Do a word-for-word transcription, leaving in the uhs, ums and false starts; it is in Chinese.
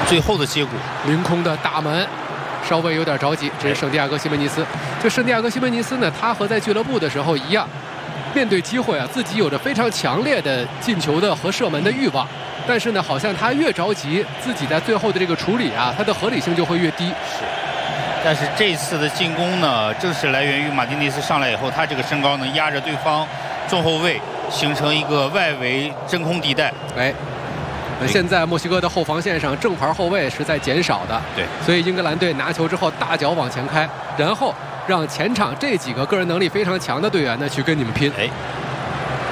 最后的结果。 凌空的大门。 稍微有点着急，这是圣地亚哥西门尼斯。就圣地亚哥西门尼斯呢，他和在俱乐部的时候一样，面对机会啊，自己有着非常强烈的进球的和射门的欲望。但是呢，好像他越着急，自己在最后的这个处理啊，他的合理性就会越低。 是。但是这次的进攻呢，正是来源于马丁内斯上来以后，他这个身高能压着对方中后卫，形成一个外围真空地带。 哎。 现在墨西哥的后防线上正牌后卫是在减少的， 对， 所以英格兰队拿球之后大脚往前开，然后让前场这几个个人能力非常强的队员呢去跟你们拼。 哎。